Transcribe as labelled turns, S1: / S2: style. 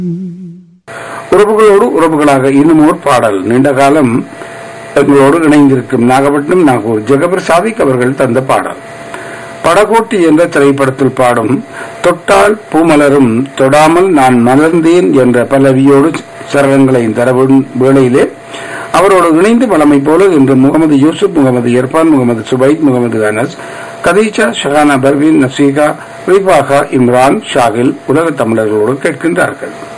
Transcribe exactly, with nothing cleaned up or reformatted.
S1: உறவுகளோடு உறவுகளாக இன்னும் ஒரு பாடல் நீண்ட காலம் எங்களோடு இணைந்திருக்கும் நாகப்பட்டினம் நாகூர் ஜெகபர் சாதிக் அவர்கள் தந்த பாடல். படகோட்டி என்ற திரைப்படத்தில் பாடும் தொட்டால் பூமலரும் தொடாமல் நான் மலர்ந்தேன் என்ற பல்லவியோடு சரணங்களை தரவும் வேளையிலே அவரோடு இணைந்து வளமை போல இன்று முகமது யூசுப், முகமது இர்பான், முகமது சுபைத், முகமது அனஸ், கதீஜா, ஷஹானா, பர்வீன், நசீகா, ரிபாகா, இம்ரான், ஷாகில் உலக தமிழர்களோடு கேட்கின்றார்கள்.